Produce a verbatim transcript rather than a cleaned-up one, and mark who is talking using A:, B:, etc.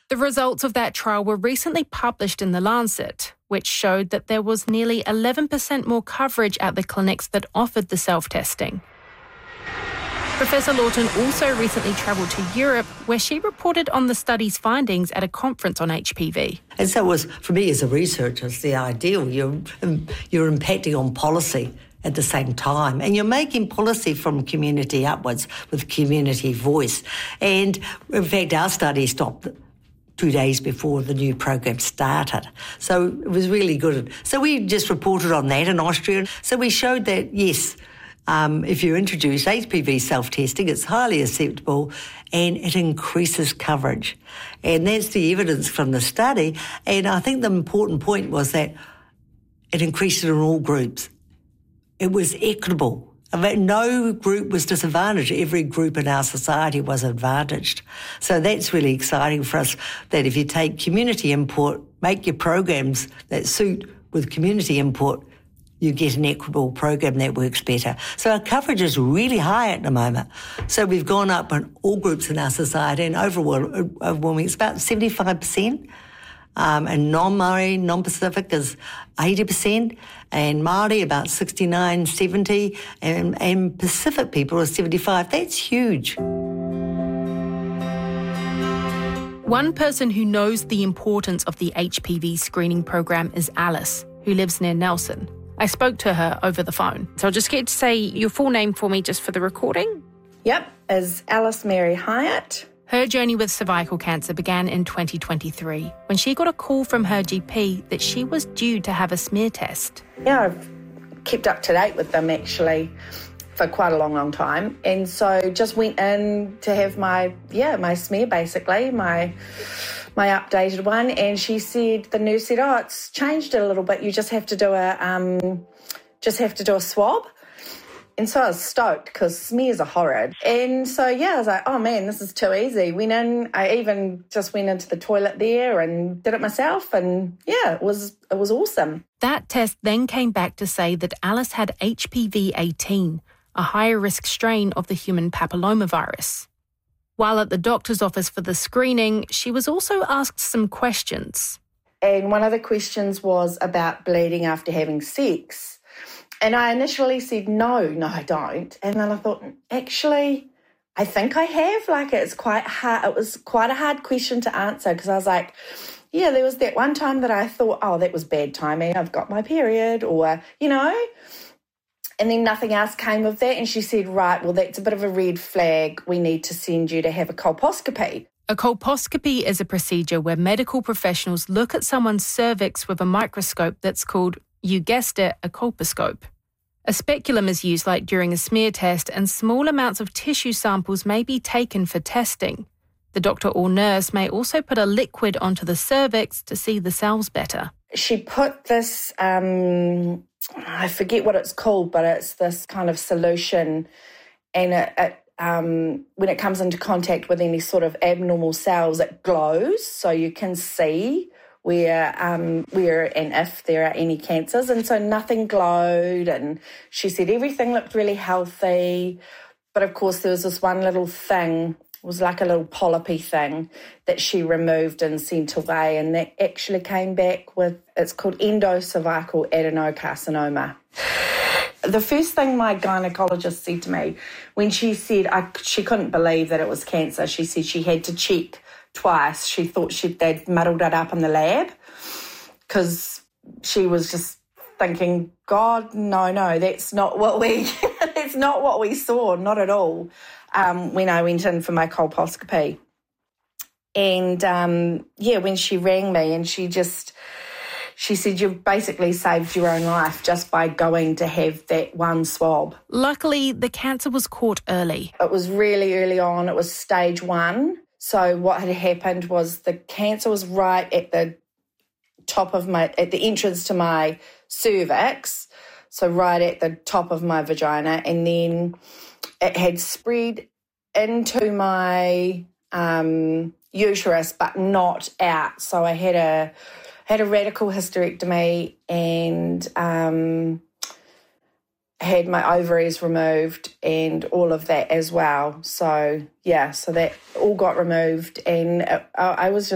A: The results of that trial were recently published in The Lancet, which showed that there was nearly eleven percent more coverage at the clinics that offered the self-testing. Professor Lawton also recently travelled to Europe, where she reported on the study's findings at a conference on H P V.
B: And so it was, for me as a researcher, it's the ideal. You're, you're impacting on policy at the same time, and you're making policy from community upwards with community voice. And in fact, our study stopped two days before the new program started. So it was really good. So we just reported on that in Austria. So we showed that, yes, Um, if you introduce H P V self-testing, it's highly acceptable and it increases coverage. And that's the evidence from the study. And I think the important point was that it increased it in all groups. It was equitable. No group was disadvantaged. Every group in our society was advantaged. So that's really exciting for us, that if you take community input, make your programs that suit with community input, you get an equitable program that works better. So our coverage is really high at the moment. So we've gone up in all groups in our society, and overall, overwhelming, it's about seventy-five percent. Um, and non-Maori, non-Pacific is eighty percent, and Māori about sixty-nine, seventy, and, and Pacific people are seventy-five. That's huge.
A: One person who knows the importance of the H P V screening program is Alice, who lives near Nelson. I spoke to her over the phone. So I'll just get to say your full name for me just for the recording.
C: Yep, is Alice Mary Hyatt.
A: Her journey with cervical cancer began in twenty twenty-three when she got a call from her G P that she was due to have a smear test.
C: Yeah, I've kept up to date with them actually for quite a long, long time. And so just went in to have my, yeah, my smear basically, my... my updated one, and she said, the nurse said, oh, it's changed a little bit. You just have to do a, um, just have to do a swab. And so I was stoked because smears are horrid. And so, yeah, I was like, oh man, this is too easy. Went in, I even just went into the toilet there and did it myself. And yeah, it was, it was awesome.
A: That test then came back to say that Alice had H P V eighteen, a higher risk strain of the human papillomavirus. While at the doctor's office for the screening, she was also asked some questions.
C: And one of the questions was about bleeding after having sex. And I initially said, no, no, I don't. And then I thought, actually, I think I have. Like, it's quite hard. It was quite a hard question to answer because I was like, yeah, there was that one time that I thought, oh, that was bad timing. I've got my period, or, you know. And then nothing else came of that. And she said, right, well, that's a bit of a red flag. We need to send you to have a colposcopy.
A: A colposcopy is a procedure where medical professionals look at someone's cervix with a microscope that's called, you guessed it, a colposcope. A speculum is used like during a smear test, and small amounts of tissue samples may be taken for testing. The doctor or nurse may also put a liquid onto the cervix to see the cells better.
C: She put this... Um, I forget what it's called, but it's this kind of solution, and it, it, um, when it comes into contact with any sort of abnormal cells, it glows, so you can see where, um, where and if there are any cancers. And so nothing glowed, and she said everything looked really healthy, but of course there was this one little thing. It was like a little polypy thing that she removed and sent away, and that actually came back with, it's called endocervical adenocarcinoma. The first thing my gynecologist said to me when she said I, she couldn't believe that it was cancer, she said she had to check twice. She thought she'd, they'd muddled it up in the lab because she was just thinking, God, no, no, that's not what we, that's not what we saw, not at all. Um, when I went in for my colposcopy. And, um, yeah, when she rang me and she just, she said, you've basically saved your own life just by going to have that one swab.
A: Luckily, the cancer was caught early.
C: It was really early on. It was stage one. So what had happened was the cancer was right at the top of my, at the entrance to my cervix, so right at the top of my vagina, and then it had spread into my um, uterus, but not out. So I had a had a radical hysterectomy and um, had my ovaries removed and all of that as well. So yeah, so that all got removed, and I, I was just